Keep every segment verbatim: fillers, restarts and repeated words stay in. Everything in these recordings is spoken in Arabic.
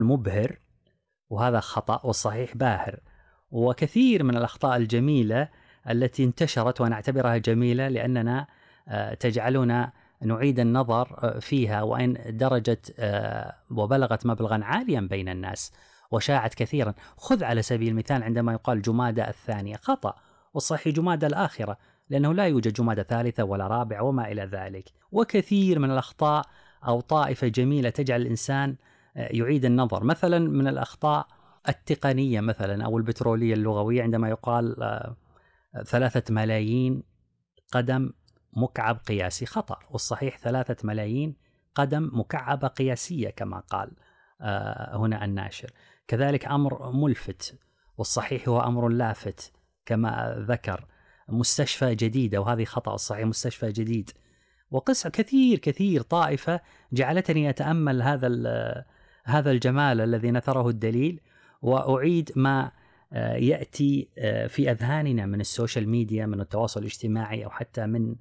مبهر، وهذا خطأ، والصحيح باهر. وكثير من الأخطاء الجميلة التي انتشرت ونعتبرها جميلة لأننا آه، تجعلنا نعيد النظر آه، فيها، وإن درجت آه، وبلغت مبلغا عاليا بين الناس وشاعت كثيرا. خذ على سبيل المثال عندما يقال جمادى الثانية، خطأ، والصحيح جمادى الآخرة، لأنه لا يوجد جمادى ثالثة ولا رابعة وما إلى ذلك. وكثير من الأخطاء أو طائفة جميلة تجعل الإنسان يعيد النظر. مثلا من الأخطاء التقنية مثلا أو البترولية اللغوية، عندما يقال ثلاثة ملايين قدم مكعب قياسي، خطأ، والصحيح ثلاثة ملايين قدم مكعبة قياسية كما قال هنا الناشر. كذلك أمر ملفت، والصحيح هو أمر لافت كما ذكر. مستشفى جديدة، وهذه خطأ، الصحيح مستشفى جديد. وقصة كثير كثير طائفة جعلتني أتأمل هذا هذا الجمال الذي نثره الدليل، وأعيد ما يأتي في أذهاننا من السوشيال ميديا، من التواصل الاجتماعي، أو حتى من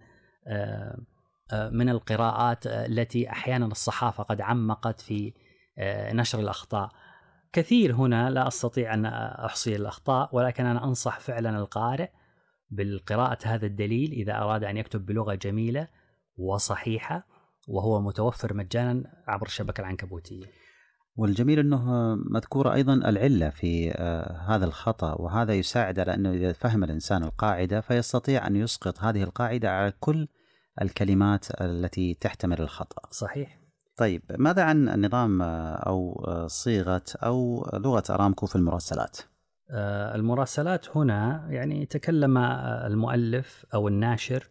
من القراءات التي أحيانا الصحافة قد عمقت في نشر الأخطاء. كثير هنا لا أستطيع أن أحصي الأخطاء، ولكن أنا أنصح فعلا القارئ بالقراءة هذا الدليل إذا أراد أن يكتب بلغة جميلة وصحيحة، وهو متوفر مجانا عبر الشبكة العنكبوتية. والجميل أنه مذكورة أيضا العلة في هذا الخطأ، وهذا يساعد على أنه إذا فهم الإنسان القاعدة فيستطيع أن يسقط هذه القاعدة على كل الكلمات التي تحتمل الخطأ. صحيح. طيب، ماذا عن النظام أو صيغة أو لغة أرامكو في المراسلات؟ المراسلات هنا يعني تكلم المؤلف أو الناشر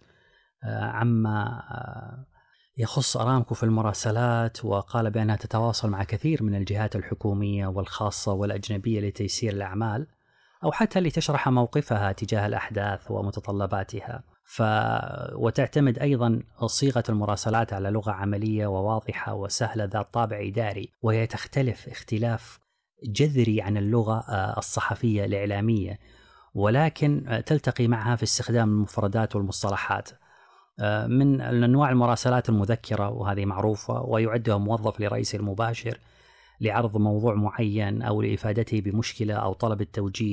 عما يخص أرامكو في المراسلات، وقال بأنها تتواصل مع كثير من الجهات الحكومية والخاصة والأجنبية لتيسير الأعمال، أو حتى لتشرح موقفها تجاه الأحداث ومتطلباتها. ف... وتعتمد أيضا صيغة المراسلات على لغة عملية وواضحة وسهلة ذات طابع إداري، وهي تختلف اختلاف جذري عن اللغة الصحفية الإعلامية، ولكن تلتقي معها في استخدام المفردات والمصطلحات. من أنواع المراسلات المذكرة، وهذه معروفة، ويعدها موظف لرئيسه المباشر لعرض موضوع معين أو لإفادته بمشكلة أو طلب التوجيه.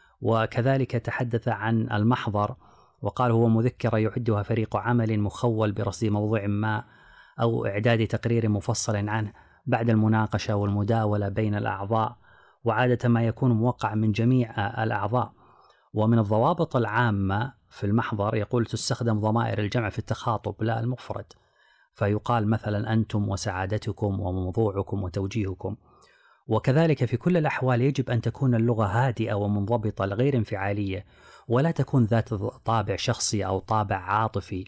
وكذلك تحدث عن المحضر وقال هو مذكرة يعدها فريق عمل مخول برصد موضوع ما أو إعداد تقرير مفصل عنه بعد المناقشة والمداولة بين الأعضاء، وعادة ما يكون موقع من جميع الأعضاء. ومن الضوابط العامة في المحضر يقول تستخدم ضمائر الجمع في التخاطب لا المفرد، فيقال مثلا أنتم وسعادتكم وموضوعكم وتوجيهكم. وكذلك في كل الأحوال يجب أن تكون اللغة هادئة ومنضبطة غير انفعالية، ولا تكون ذات طابع شخصي أو طابع عاطفي،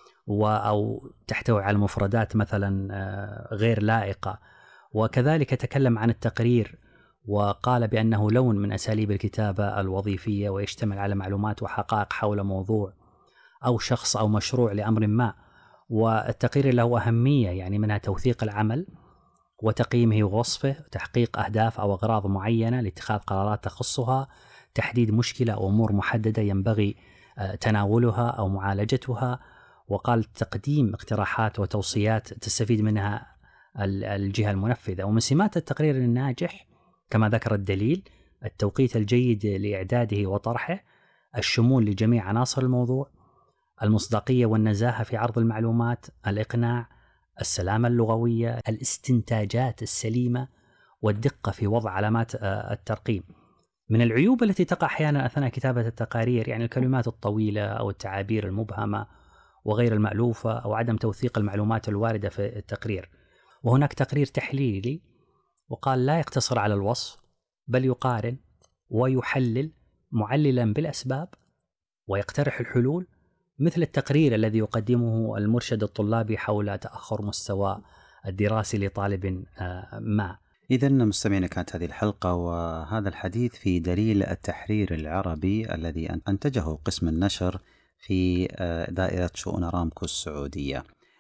أو تحتوي على المفردات مثلا غير لائقة. وكذلك تكلم عن التقرير وقال بأنه لون من أساليب الكتابة الوظيفية، ويشتمل على معلومات وحقائق حول موضوع أو شخص أو مشروع لأمر ما. والتقرير له أهمية، يعني منها توثيق العمل وتقييمه ووصفه، تحقيق أهداف أو أغراض معينة لاتخاذ قرارات تخصها، تحديد مشكلة أو أمور محددة ينبغي تناولها أو معالجتها. وقال تقديم اقتراحات وتوصيات تستفيد منها الجهة المنفذة. ومن سمات التقرير الناجح كما ذكر الدليل التوقيت الجيد لإعداده وطرحه، الشمول لجميع عناصر الموضوع، المصداقية والنزاهة في عرض المعلومات، الإقناع، السلامة اللغوية، الاستنتاجات السليمة، والدقة في وضع علامات الترقيم. من العيوب التي تقع أحيانا أثناء كتابة التقارير يعني الكلمات الطويلة أو التعابير المبهمة وغير المألوفة، أو عدم توثيق المعلومات الواردة في التقرير. وهناك تقرير تحليلي وقال لا يقتصر على الوصف، بل يقارن ويحلل معللا بالأسباب ويقترح الحلول، مثل التقرير الذي يقدمه المرشد الطلابي حول تأخر مستوى الدراسي لطالب ما. إذن مستمعينا، كانت هذه الحلقة وهذا الحديث في دليل التحرير العربي الذي أنتجه قسم النشر في دائرة شؤون أرامكو السعودية.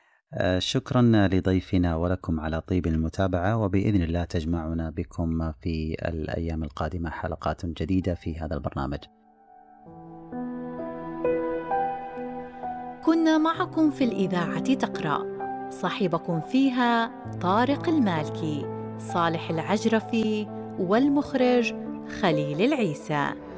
شكرا لضيفنا ولكم على طيب المتابعة، وبإذن الله تجمعنا بكم في الأيام القادمة حلقات جديدة في هذا البرنامج. كنا معكم في الإذاعة تقرأ، صاحبكم فيها طارق المالكي. صالح العجرفي، والمخرج خليل العيسى.